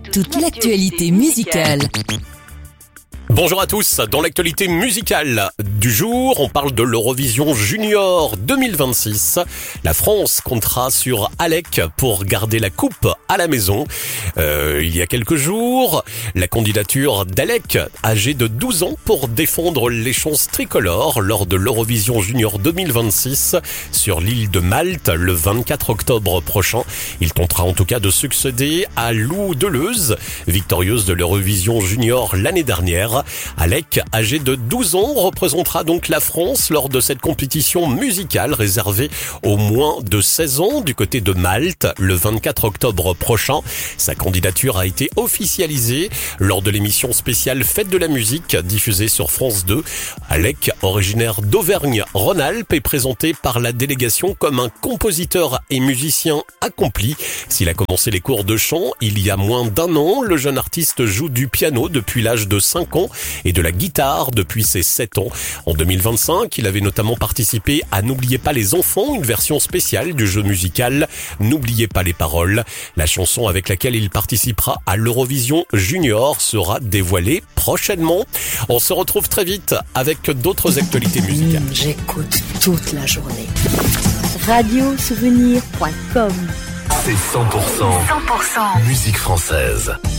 toute l'actualité musicale. Bonjour à tous, dans l'actualité musicale du jour, on parle de l'Eurovision Junior 2026. La France comptera sur Alec pour garder la coupe à la maison. Il y a quelques jours, la candidature d'Alec, âgé de 12 ans, pour défendre les chances tricolores lors de l'Eurovision Junior 2026 sur l'île de Malte le 24 octobre prochain. Il tentera en tout cas de succéder à Lou Deleuze, victorieuse de l'Eurovision Junior l'année dernière. Alec, âgé de 12 ans, représentera donc la France lors de cette compétition musicale réservée aux moins de 16 ans du côté de Malte le 24 octobre prochain. Sa candidature a été officialisée lors de l'émission spéciale Fête de la musique diffusée sur France 2. Alec, originaire d'Auvergne-Rhône-Alpes, est présenté par la délégation comme un compositeur et musicien accompli. S'il a commencé les cours de chant il y a moins d'un an, le jeune artiste joue du piano depuis l'âge de 5 ans et de la guitare depuis ses 7 ans. En 2025, il avait notamment participé à N'oubliez pas les enfants, une version spéciale du jeu musical N'oubliez pas les paroles. La chanson avec laquelle il participera à l'Eurovision Junior sera dévoilée prochainement. On se retrouve très vite avec d'autres actualités musicales. J'écoute toute la journée. Radiosouvenir.com. C'est 100% musique française.